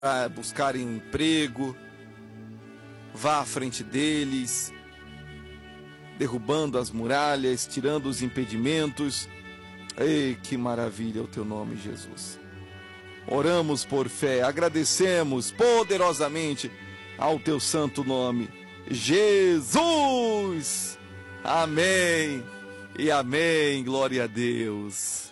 buscarem um emprego. Vá à frente deles, derrubando as muralhas, tirando os impedimentos. Ei, que maravilha é o teu nome, Jesus. Oramos por fé, agradecemos poderosamente ao teu santo nome, Jesus. Amém e amém. Glória a Deus.